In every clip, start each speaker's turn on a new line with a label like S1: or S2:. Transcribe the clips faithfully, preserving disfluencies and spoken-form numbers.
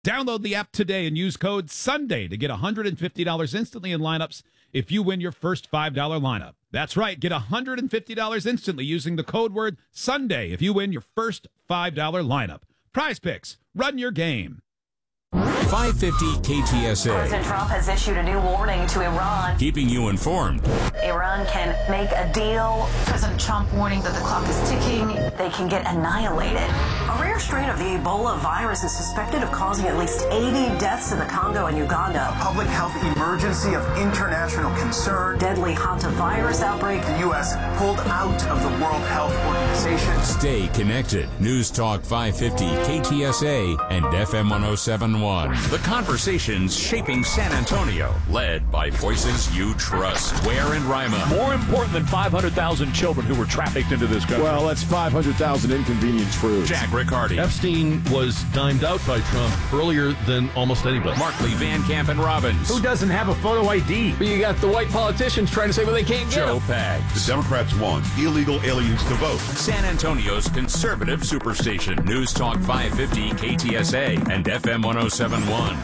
S1: Download the app today and use code SUNDAY to get one hundred fifty dollars instantly in lineups if you win your first five dollar lineup. That's right, get one hundred fifty dollars instantly using the code word SUNDAY if you win your first five dollar lineup. Prize Picks, run your game.
S2: five fifty K T S A.
S3: President Trump has issued a new warning to Iran.
S2: Keeping you informed.
S3: Iran can make a deal. President Trump warning that the clock is ticking. They can get annihilated. A rare strain of the Ebola virus is suspected of causing at least eighty deaths in the Congo and Uganda.
S4: A public health emergency of international concern.
S3: Deadly hantavirus outbreak.
S4: The U S pulled out of the World Health Organization.
S2: Stay connected. News Talk five fifty K T S A and F M one oh seven point one. The conversations shaping San Antonio, led by voices you trust. Ware and Rima.
S5: More important than five hundred thousand children who were trafficked into this country.
S6: Well, that's five hundred thousand inconvenience fruits.
S2: Jack Riccardi.
S7: Epstein was dimed out by Trump earlier than almost anybody.
S2: Markley, Van Camp, and Robbins.
S8: Who doesn't have a photo I D?
S9: But you got the white politicians trying to say, well, they can't get
S2: Joe
S9: them.
S2: Pags.
S10: The Democrats want illegal aliens to vote.
S2: San Antonio's conservative superstation. News Talk five fifty K T S A and F M one oh seven point one.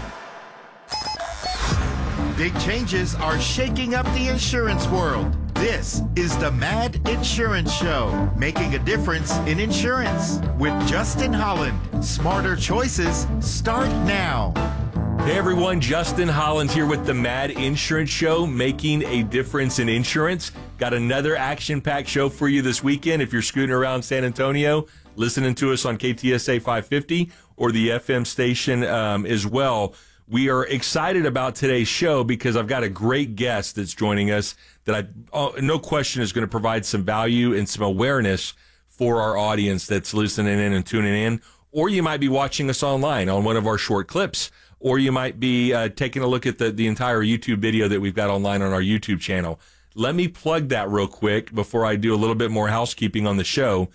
S11: Big changes are shaking up the insurance world. This is the Mad Insurance Show, making a difference in insurance with Justin Holland. Smarter choices start now.
S12: Hey everyone, Justin Holland here with the Mad Insurance Show, making a difference in insurance. Got another action-packed show for you this weekend. If you're scooting around San Antonio, listening to us on K T S A five fifty or the F M station um, as well. We are excited about today's show because I've got a great guest that's joining us that I, oh, no question, is going to provide some value and some awareness for our audience that's listening in and tuning in. Or you might be watching us online on one of our short clips, or you might be uh, taking a look at the, the entire YouTube video that we've got online on our YouTube channel. Let me plug that real quick before I do a little bit more housekeeping on the show.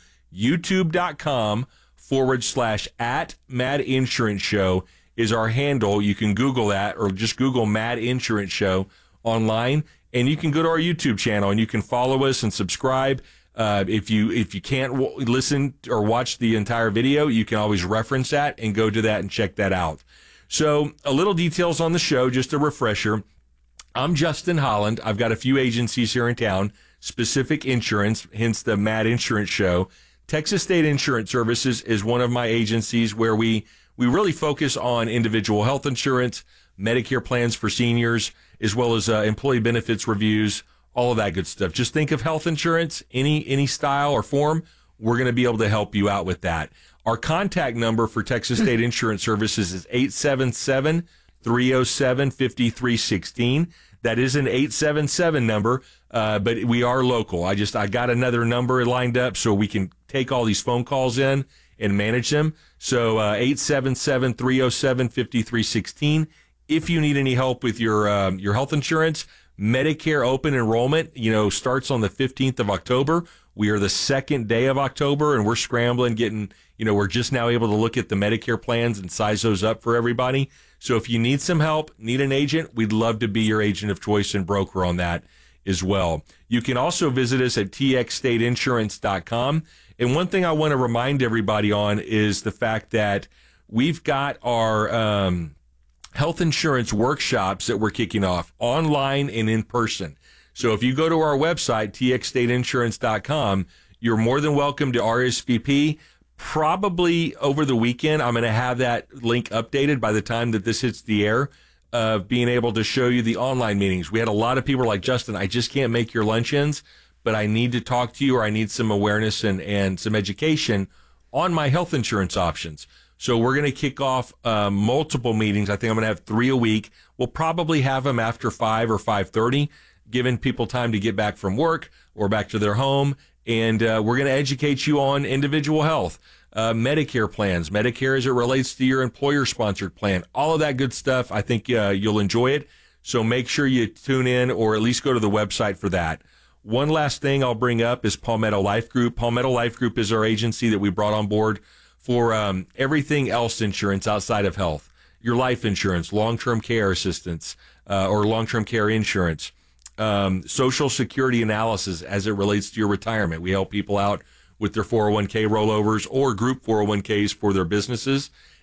S12: YouTube.com forward slash at Mad Insurance Show is our handle. You can Google that or just Google Mad Insurance Show online, and you can go to our YouTube channel and you can follow us and subscribe. Uh, if you if you can't w- listen or watch the entire video, you can always reference that and go to that and check that out. So a little details on the show, just a refresher. I'm Justin Holland. I've got a few agencies here in town, Specific Insurance, hence the Mad Insurance Show. Texas State Insurance Services is one of my agencies where we We really focus on individual health insurance, Medicare plans for seniors, as well as uh, employee benefits reviews, all of that good stuff. Just think of health insurance, any any style or form, we're going to be able to help you out with that. Our contact number for Texas State Insurance Services is eight seven seven, three oh seven, five three one six. That is an eight seven seven number, uh, but we are local. I just I got another number lined up so we can take all these phone calls in and manage them. So uh, eight seven seven, three oh seven, five three one six. If you need any help with your um, your health insurance, Medicare open enrollment, you know, starts on the fifteenth of October. We are the second day of October, and we're scrambling, getting, you know, we're just now able to look at the Medicare plans and size those up for everybody. So if you need some help, need an agent, we'd love to be your agent of choice and broker on that as well. You can also visit us at T X state insurance dot com. And one thing I want to remind everybody on is the fact that we've got our um, health insurance workshops that we're kicking off online and in person. So if you go to our website, T X state insurance dot com, you're more than welcome to R S V P. Probably over the weekend, I'm going to have that link updated by the time that this hits the air, of being able to show you the online meetings. We had a lot of people like, Justin, I just can't make your luncheons, but I need to talk to you, or I need some awareness and, and some education on my health insurance options. So we're going to kick off uh, multiple meetings. I think I'm going to have three a week. We'll probably have them after five or five thirty, giving people time to get back from work or back to their home. And uh, we're going to educate you on individual health, uh, Medicare plans, Medicare as it relates to your employer-sponsored plan, all of that good stuff. I think uh, you'll enjoy it. So make sure you tune in, or at least go to the website for that. One last thing I'll bring up is Palmetto Life Group. Palmetto Life Group is our agency that we brought on board for um, everything else insurance outside of health. Your life insurance, long-term care assistance, uh, or long-term care insurance, um, Social Security analysis as it relates to your retirement. We help people out with their four oh one k rollovers or group four oh one k's for their businesses.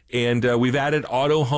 S12: And uh, we've added auto home